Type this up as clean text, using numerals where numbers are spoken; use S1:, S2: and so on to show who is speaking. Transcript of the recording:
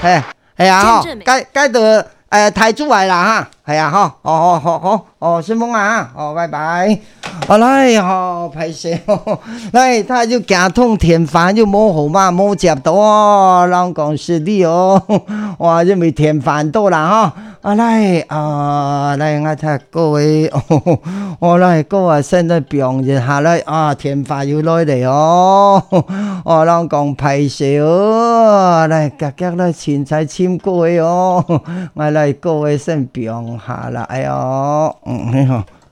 S1: 系啊吼，该到台主来啦哈，系啊吼，好，顺风啊，拜拜。来歹势来，他就行通田饭就冇好嘛，冇食到哦，人讲是你哦，哇，这咪田饭到啦哈，来我睇各位来各位现在病就下来田饭要来嚟哦，人讲歹势哦，来格来凊彩请各位哦，我来各位先病下啦，哎呦，